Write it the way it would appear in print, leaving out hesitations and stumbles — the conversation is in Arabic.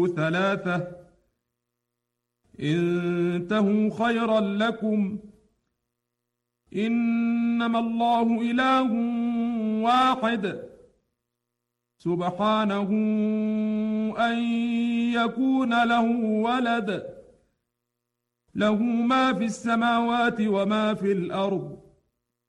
ثلاثة انتهوا خيرا لكم إنما الله إله واحد سبحانه أن يكون له ولد له ما في السماوات وما في الأرض